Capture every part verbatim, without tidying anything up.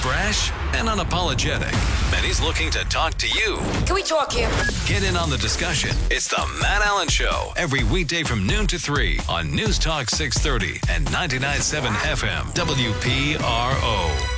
brash and unapologetic. And he's looking to talk to you. Can we talk here? Get in on the discussion. It's the Matt Allen Show. Every weekday from noon to three on News Talk six thirty and ninety-nine point seven F M W P R O.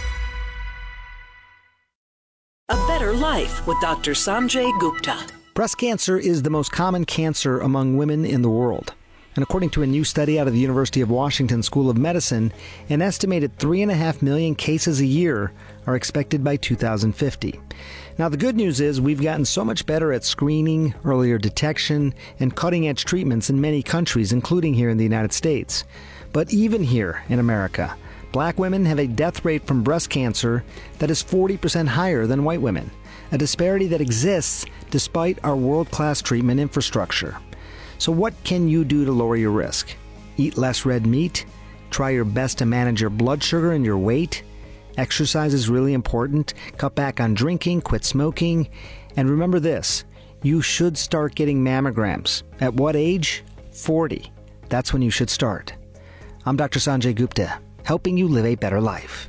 A Better Life with Doctor Sanjay Gupta. Breast cancer is the most common cancer among women in the world. And according to a new study out of the University of Washington School of Medicine, an estimated three and a half million cases a year are expected by two thousand fifty. Now, the good news is we've gotten so much better at screening, earlier detection, and cutting-edge treatments in many countries, including here in the United States. But even here in America, black women have a death rate from breast cancer that is forty percent higher than white women, a disparity that exists despite our world-class treatment infrastructure. So what can you do to lower your risk? Eat less red meat? Try your best to manage your blood sugar and your weight? Exercise is really important. Cut back on drinking, quit smoking. And remember this, you should start getting mammograms. At what age? forty. That's when you should start. I'm Doctor Sanjay Gupta, helping you live a better life.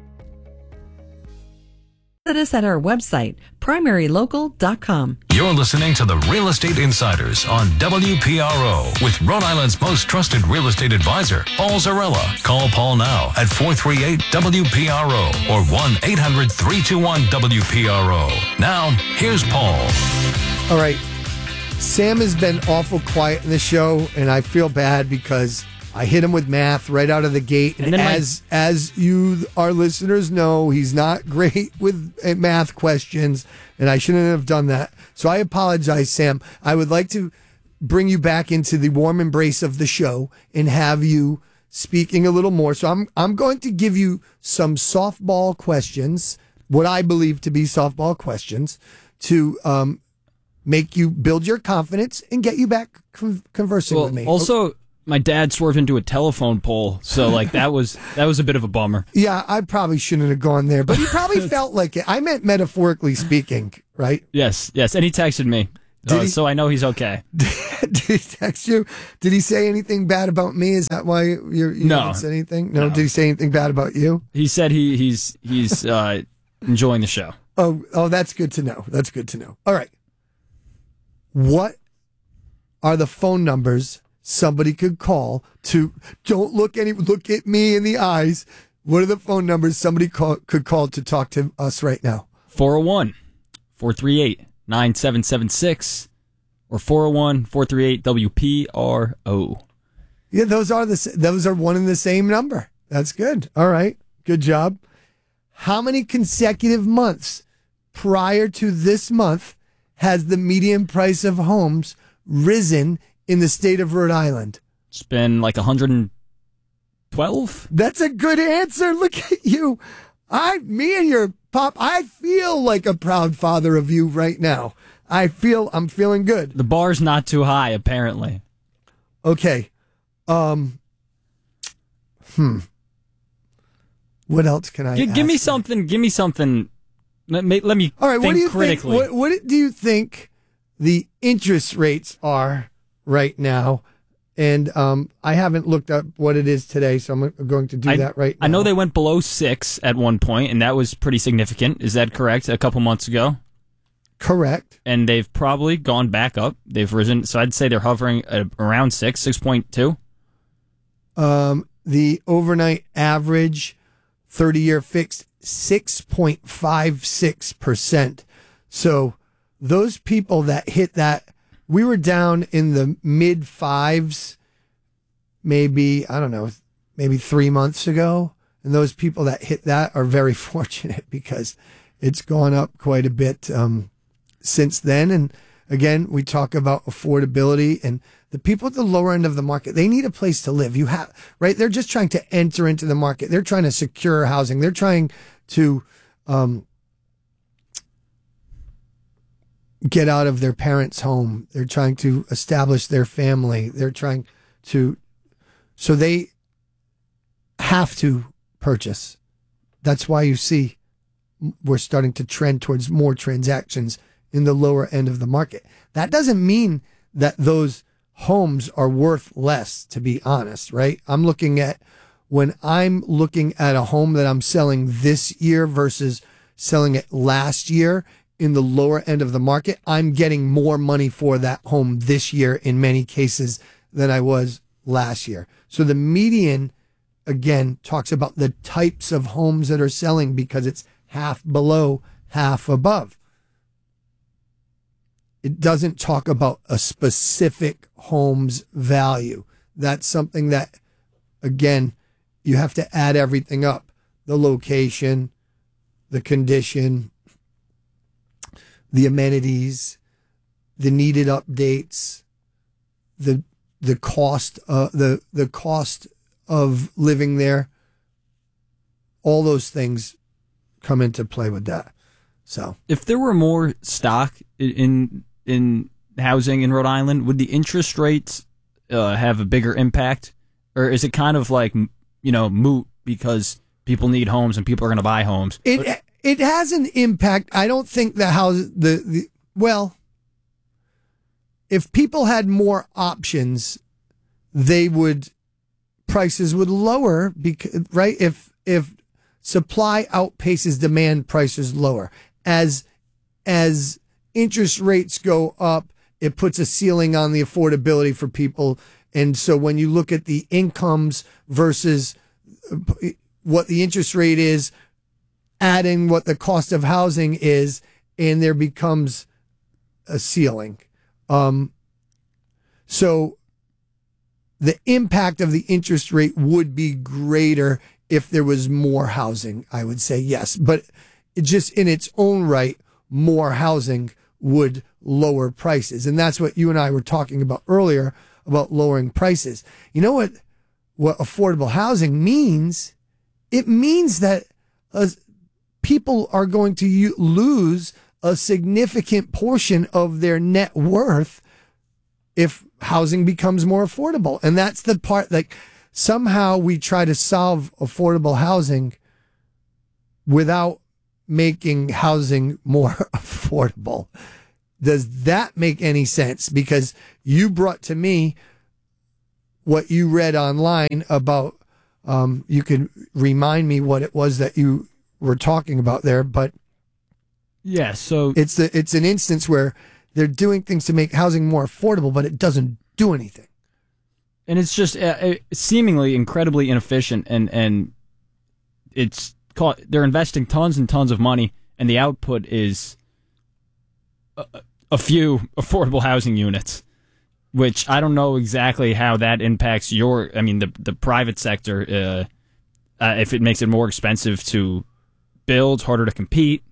Visit us at our website, primary local dot com. You're listening to the Real Estate Insiders on W P R O with Rhode Island's most trusted real estate advisor, Paul Zarella. Call Paul now at four three eight W P R O or one eight hundred three two one W P R O. Now, here's Paul. All right. Sam has been awful quiet in the show, and I feel bad because I hit him with math right out of the gate. And, and as my... as you, our listeners, know, he's not great with math questions, and I shouldn't have done that. So I apologize, Sam. I would like to bring you back into the warm embrace of the show and have you speaking a little more. So I'm I'm going to give you some softball questions, what I believe to be softball questions, to um, make you build your confidence and get you back con- conversing well, with me. Also... Okay. My dad swerved into a telephone pole, so like that was that was a bit of a bummer. Yeah, I probably shouldn't have gone there, but he probably felt like it. I meant metaphorically speaking, right? Yes, yes, and he texted me, uh, he, so I know he's okay. Did he text you? Did he say anything bad about me? Is that why you're, you no. didn't say anything? No? no. Did he say anything bad about you? He said he he's he's uh, enjoying the show. Oh, oh, that's good to know. That's good to know. All right, what are the phone numbers somebody could call to, don't look any, look at me in the eyes. What are the phone numbers somebody call, could call to talk to us right now? four oh one, four three eight, nine seven seven six or four oh one, four three eight, W P R O. Yeah, those are the, those are one and the same number. That's good. All right. Good job. How many consecutive months prior to this month has the median price of homes risen in the state of Rhode Island? It's been like one hundred twelve. That's a good answer. Look at you. I, me and your pop, I feel like a proud father of you right now. I feel, I'm feeling good. The bar's not too high, apparently. Okay. Um, hmm. What else can I G- ask Give me you? something, give me something. Let me, let me All right, think what do you critically. Think, what, what do you think the interest rates are right now? And um, I haven't looked up what it is today, so I'm going to do I, that right now. I know they went below six at one point, and that was pretty significant. Is that correct? A couple months ago? Correct. And they've probably gone back up. They've risen, so I'd say they're hovering at around six, six point two. Um, the overnight average thirty-year fixed, six point five six percent. So those people that hit that, we were down in the mid fives, maybe, I don't know, maybe three months ago. And those people that hit that are very fortunate because it's gone up quite a bit um, since then. And again, we talk about affordability, and the people at the lower end of the market, they need a place to live. You have, right? They're just trying to enter into the market. They're trying to secure housing. They're trying to, um, get out of their parents' home. They're trying to establish their family. They're trying to, so they have to purchase. That's why you see we're starting to trend towards more transactions in the lower end of the market. That doesn't mean that those homes are worth less, to be honest, right? I'm looking at when I'm looking at a home that I'm selling this year versus selling it last year in the lower end of the market, I'm getting more money for that home this year in many cases than I was last year. So the median, again, talks about the types of homes that are selling because it's half below, half above. It doesn't talk about a specific home's value. That's something that, again, you have to add everything up. The location, the condition, the amenities, the needed updates, the the cost, uh, the the cost of living there. All those things come into play with that. So, if there were more stock in in housing in Rhode Island, would the interest rates uh, have a bigger impact, or is it kind of like, you know, moot because people need homes and people are going to buy homes? It it has an impact. I don't think the house the, the well, if people had more options, they would prices would lower because right if if supply outpaces demand, prices lower. As as interest rates go up, it puts a ceiling on the affordability for people. And so when you look at the incomes versus what the interest rate is, adding what the cost of housing is, and there becomes a ceiling. Um, so the impact of the interest rate would be greater if there was more housing, I would say yes. But it just in its own right, more housing would lower prices. And that's what you and I were talking about earlier, about lowering prices. You know what, what affordable housing means? It means that uh, people are going to u- lose a significant portion of their net worth if housing becomes more affordable. And that's the part, like, somehow we try to solve affordable housing without making housing more affordable. Does that make any sense? Because you brought to me what you read online about, um, you could remind me what it was that you were talking about there, but yeah, so it's the, it's an instance where they're doing things to make housing more affordable, but it doesn't do anything. And it's just uh, seemingly incredibly inefficient, and, and it's called, they're investing tons and tons of money, and the output is a, a few affordable housing units, which I don't know exactly how that impacts your, I mean, the the private sector, uh, uh, if it makes it more expensive to build, harder to compete.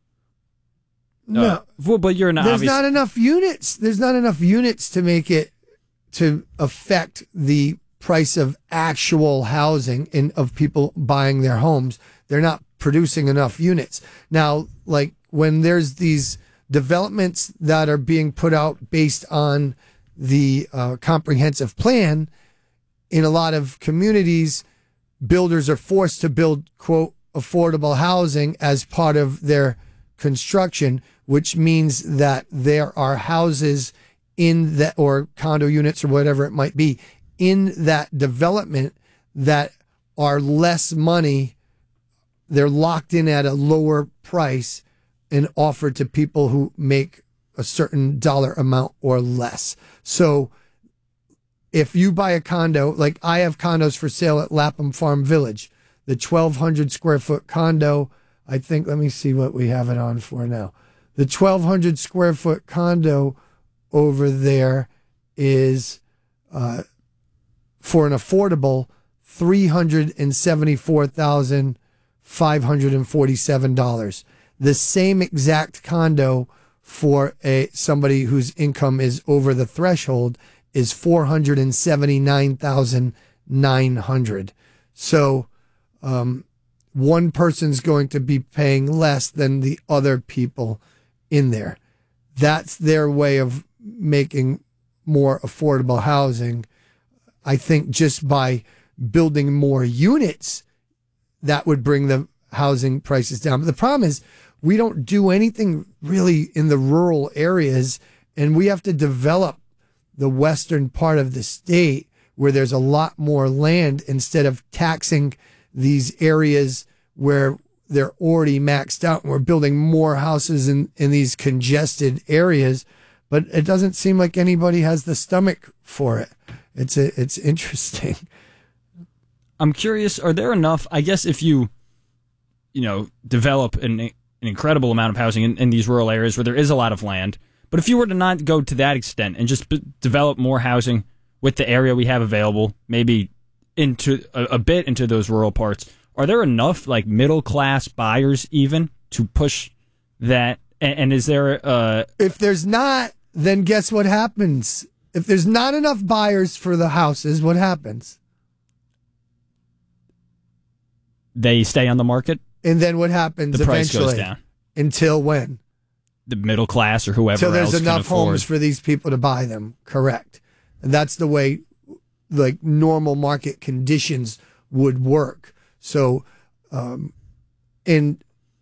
No, uh, well, but you're not. There's obvious- not enough units. There's not enough units to make it to affect the price of actual housing and of people buying their homes. They're not producing enough units. Now, like when there's these developments that are being put out based on the uh, comprehensive plan, in a lot of communities, builders are forced to build, quote, affordable housing as part of their construction, which means that there are houses in that, or condo units or whatever it might be, in that development that are less money. They're locked in at a lower price and offered to people who make a certain dollar amount or less. So if you buy a condo, like I have condos for sale at Lapham Farm Village, the twelve hundred square foot condo, I think, let me see what we have it on for now. The twelve hundred square foot condo over there is uh, for an affordable three hundred seventy-four thousand five hundred forty-seven dollars. The same exact condo for a somebody whose income is over the threshold is four hundred seventy-nine thousand nine hundred dollars. So um, one person's going to be paying less than the other people in there. That's their way of making more affordable housing. I think just by building more units, that would bring the housing prices down. But the problem is we don't do anything really in the rural areas, and we have to develop the western part of the state, where there's a lot more land instead of taxing these areas where they're already maxed out and we're building more houses in, in these congested areas. But it doesn't seem like anybody has the stomach for it. It's a, it's interesting. I'm curious, are there enough, I guess if you, you know, develop an, an incredible amount of housing in, in these rural areas where there is a lot of land, but if you were to not go to that extent and just b- develop more housing with the area we have available, maybe into a, a bit into those rural parts, are there enough like middle class buyers even to push that? And, and is there uh if there's not, then guess what happens? If there's not enough buyers for the houses, what happens? They stay on the market? And then what happens the price eventually? goes down. Until when? The middle class or whoever Until there's else enough can afford. homes for these people to buy them. Correct. And that's the way like normal market conditions would work. So, um, and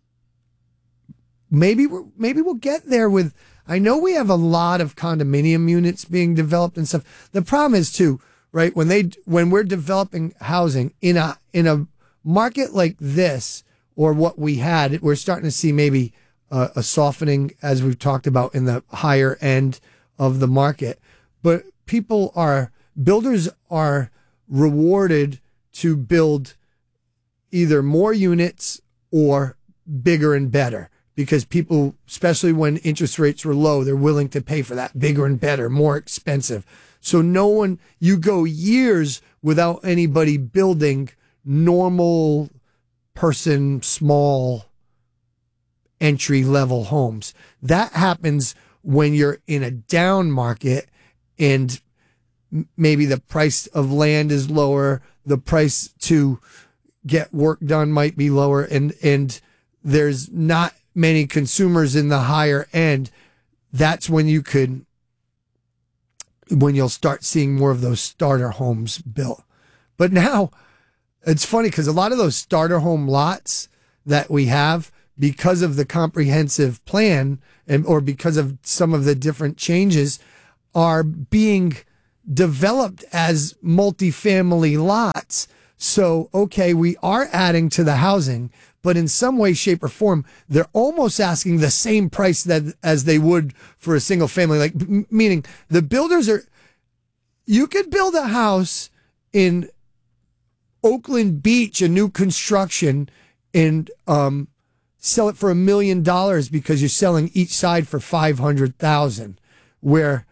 maybe we're, maybe we'll get there with, I know we have a lot of condominium units being developed and stuff. The problem is too, right? When they, when we're developing housing in a, in a market like this, or what we had, we're starting to see maybe uh, a softening, as we've talked about, in the higher end of the market. But people are, builders are rewarded to build either more units or bigger and better, because people, especially when interest rates were low, they're willing to pay for that bigger and better, more expensive. So no one, you go years without anybody building normal person, small entry level homes. That happens when you're in a down market and maybe the price of land is lower, the price to get work done might be lower, and, and there's not many consumers in the higher end. That's when you could, when you'll start seeing more of those starter homes built. But now, it's funny because a lot of those starter home lots that we have, because of the comprehensive plan and or because of some of the different changes, are being developed as multifamily lots. So, okay, we are adding to the housing, but in some way, shape, or form, they're almost asking the same price that as they would for a single family. Like, m- meaning the builders are, you could build a house in Oakland Beach, a new construction, and um, sell it for a million dollars because you're selling each side for five hundred thousand, where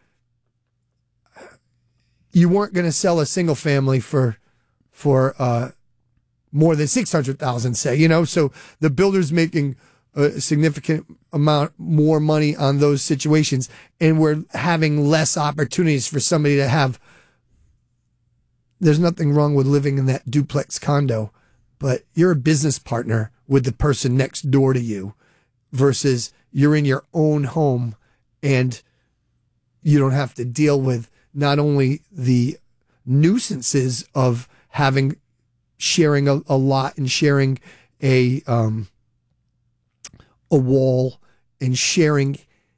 you weren't going to sell a single family for for uh, more than six hundred thousand, say, you know. So the builder's making a significant amount more money on those situations, and we're having less opportunities for somebody to have. There's nothing wrong with living in that duplex condo, but you're a business partner with the person next door to you versus you're in your own home and you don't have to deal with not only the nuisances of having, sharing a, a lot and sharing a, um, a wall and sharing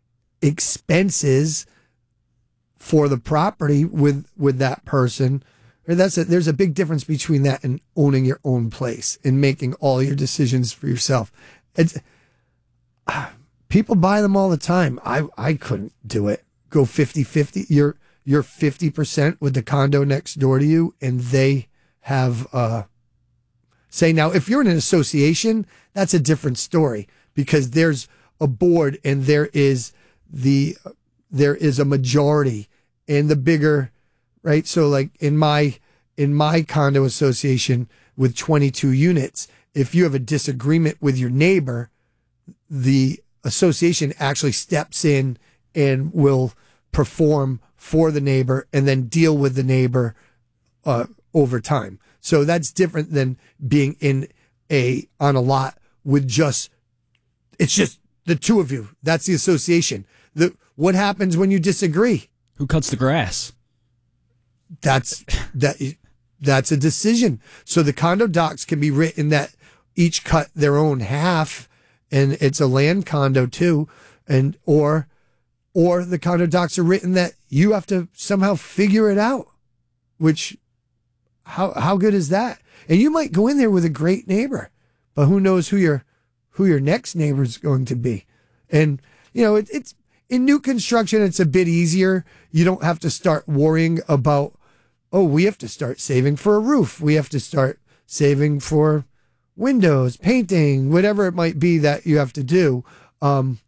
expenses for the property with, with that person. That's a, there's a big difference between that and owning your own place and making all your decisions for yourself. It's, uh, people buy them all the time. I, I couldn't do it. Go fifty-fifty. You're, you're fifty percent with the condo next door to you, and they have, uh, say now, if you're in an association, that's a different story because there's a board and there is the, there is a majority, and the bigger, right? So like in my, in my condo association with twenty-two units, if you have a disagreement with your neighbor, the association actually steps in and will perform for the neighbor and then deal with the neighbor uh, over time. So that's different than being in a, on a lot with just, it's just the two of you. That's the association. The, what happens when you disagree? Who cuts the grass? That's that. That's a decision. So the condo docs can be written that each cut their own half, and it's a land condo too, and or or the condo docs are written that you have to somehow figure it out. which how how good is that? And you might go in there with a great neighbor, but who knows who your who your next neighbor is going to be. And you know, it, it's in new construction, it's a bit easier. You don't have to start worrying about, oh, we have to start saving for a roof. We have to start saving for windows, painting, whatever it might be that you have to do. Um,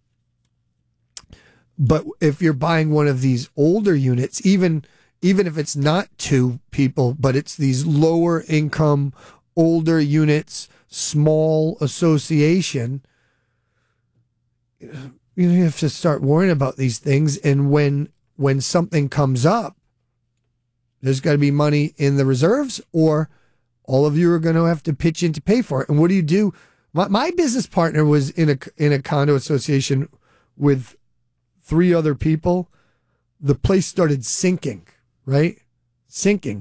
but if you're buying one of these older units, even even if it's not two people, but it's these lower income, older units, small association, you have to start worrying about these things. And when when something comes up, there's got to be money in the reserves, or all of you are going to have to pitch in to pay for it. And what do you do? My, my business partner was in a in a condo association with three other people. The place started sinking, right? Sinking.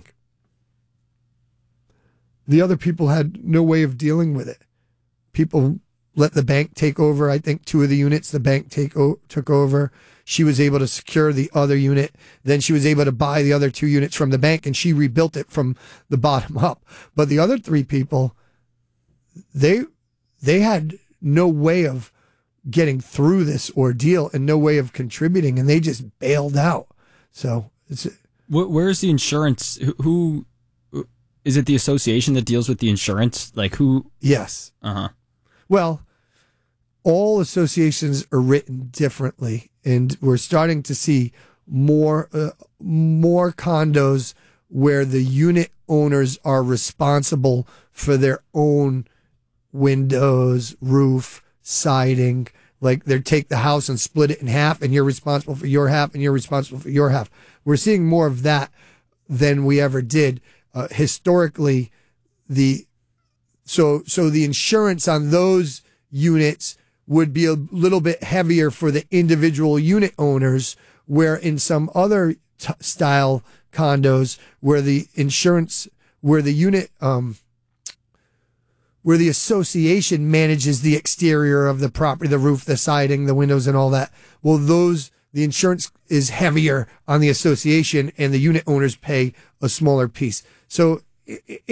The other people had no way of dealing with it. People let the bank take over. I think two of the units the bank take o- took over. She was able to secure the other unit. Then she was able to buy the other two units from the bank, and she rebuilt it from the bottom up. But the other three people, they they had no way of getting through this ordeal and no way of contributing, and they just bailed out. So it's Wh- where's the insurance? Who, who is it? The association that deals with the insurance? Like who? Yes. Uh huh. Well, all associations are written differently, and we're starting to see more uh, more condos where the unit owners are responsible for their own windows, roof, siding. Like they take the house and split it in half, and you're responsible for your half, and you're responsible for your half. We're seeing more of that than we ever did uh, historically. The so so the insurance on those units would be a little bit heavier for the individual unit owners, where in some other t- style condos where the insurance, where the unit, um, where the association manages the exterior of the property, the roof, the siding, the windows, and all that. Well, those, the insurance is heavier on the association, and the unit owners pay a smaller piece. So it,